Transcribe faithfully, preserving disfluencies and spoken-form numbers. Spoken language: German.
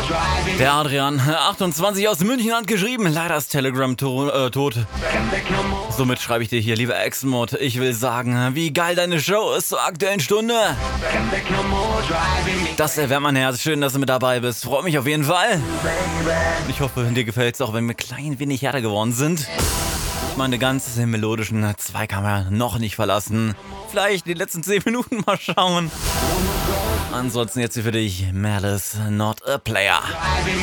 Der Adrian, achtundzwanzig aus München, hat geschrieben, leider ist Telegram to äh, tot. Somit schreibe ich dir hier, lieber Exmod, ich will sagen, wie geil deine Show ist zur aktuellen Stunde. Das erwärmt mein Herz, schön, dass du mit dabei bist, freut mich auf jeden Fall. Ich hoffe, dir gefällt es, auch wenn wir ein klein wenig härter geworden sind. Meine ganz melodischen Zweig haben wir noch nicht verlassen. Vielleicht die letzten zehn Minuten mal schauen. Ansonsten jetzt hier für dich, Malice, Not a Player.